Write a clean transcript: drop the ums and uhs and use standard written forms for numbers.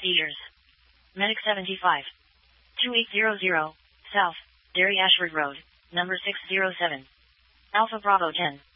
seizures. Medic 75. 2800, South, Derry Ashford Road, number 607. Alpha Bravo 10.